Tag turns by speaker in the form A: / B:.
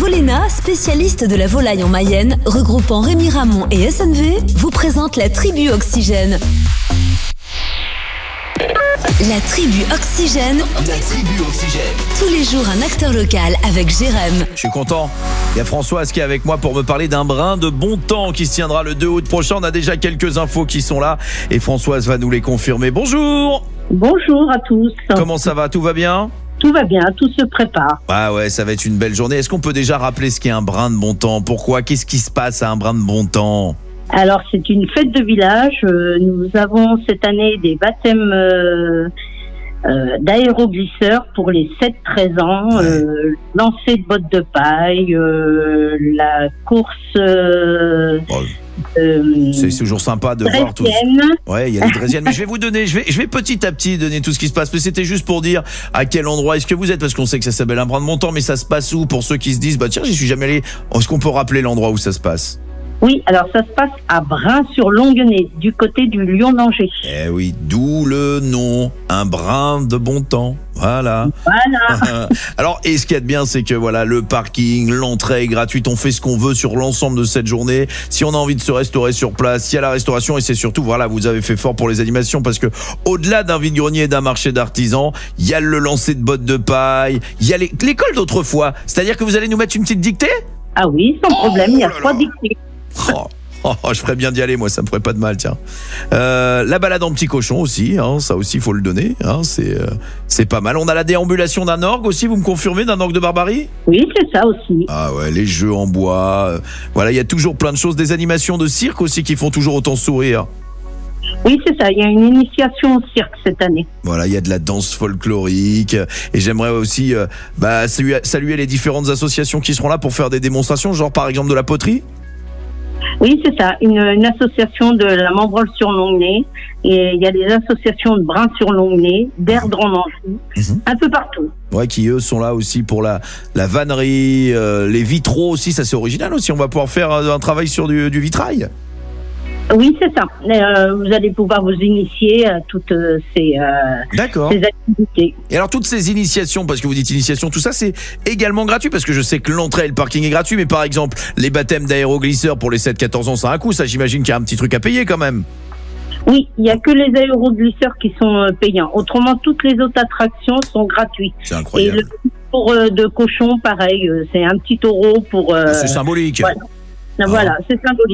A: Volena, spécialiste de la volaille en Mayenne, regroupant Rémy Ramon et SNV, vous présente la tribu Oxygène. La tribu Oxygène.
B: La tribu Oxygène.
A: Tous les jours, un acteur local avec Jérém.
C: Je suis content. Il y a Françoise qui est avec moi pour me parler d'un brin de bon temps qui se tiendra le 2 août prochain. On a déjà quelques infos qui sont là et Françoise va nous les confirmer. Bonjour.
D: Bonjour à tous.
C: Comment ça va? Tout va bien?
D: Tout va bien, tout se prépare.
C: Ah ouais, ça va être une belle journée. Est-ce qu'on peut déjà rappeler ce qu'est un brin de bon temps? Pourquoi? Qu'est-ce qui se passe à un brin de bon temps?
D: Alors, c'est une fête de village. Nous avons cette année des baptêmes d'aéroglisseurs pour les 7-13 ans, lancer de bottes de paille, la course...
C: c'est toujours sympa de voir tout. Ouais, il y a les draisiennes. Mais je vais vous donner, je vais petit à petit donner tout ce qui se passe. Mais c'était juste pour dire à quel endroit est-ce que vous êtes, parce qu'on sait que ça s'appelle un brin de montant, mais ça se passe où pour ceux qui se disent bah tiens, j'y suis jamais allé. Est-ce qu'on peut rappeler l'endroit où ça se passe?
D: Oui, alors ça se passe à Brin-sur-Longuenay, du côté du Lion d'Angers.
C: Eh oui, d'où le nom, un brin de bon temps. Voilà. Alors, et ce qu'il y a de bien, c'est que voilà, le parking, l'entrée est gratuite. On fait ce qu'on veut sur l'ensemble de cette journée. Si on a envie de se restaurer sur place, il y a la restauration et c'est surtout, voilà, vous avez fait fort pour les animations parce que au-delà d'un vide-grenier et d'un marché d'artisans, il y a le lancer de bottes de paille, il y a l'école d'autrefois. C'est-à-dire que vous allez nous mettre une petite dictée?
D: Ah oui, sans problème, il y a 3 dictées.
C: Je ferais bien d'y aller, moi, ça me ferait pas de mal, tiens. La balade en petit cochon aussi, hein, ça aussi, faut le donner, hein, c'est pas mal. On a la déambulation d'un orgue aussi, vous me confirmez, d'un orgue de Barbarie?
D: Oui, c'est ça aussi.
C: Ah ouais, les jeux en bois, voilà, il y a toujours plein de choses, des animations de cirque aussi qui font toujours autant sourire.
D: Oui, c'est ça, il y a une initiation au cirque cette année.
C: Voilà, il y a de la danse folklorique et j'aimerais aussi saluer les différentes associations qui seront là pour faire des démonstrations, genre par exemple de la poterie.
D: Oui, c'est ça, une association de la Membrole sur Longuenay et il y a des associations de Brin sur Longuenay, d'Erdre en Anjou, un peu partout.
C: Ouais, qui eux sont là aussi pour la vannerie, les vitraux aussi, ça c'est original aussi, on va pouvoir faire un travail sur du vitrail.
D: Oui, c'est ça. Vous allez pouvoir vous initier à toutes ces activités.
C: Et alors, toutes ces initiations, parce que vous dites initiation, tout ça, c'est également gratuit, parce que je sais que l'entrée et le parking est gratuit, mais par exemple, les baptêmes d'aéroglisseurs pour les 7-14 ans, ça a un coût, ça j'imagine qu'il y a un petit truc à payer quand même.
D: Oui, il n'y a que les aéroglisseurs qui sont payants. Autrement, toutes les autres attractions sont gratuites.
C: C'est incroyable.
D: Et le tour de cochon, pareil, c'est un petit taureau pour...
C: c'est symbolique.
D: Voilà, c'est symbolique.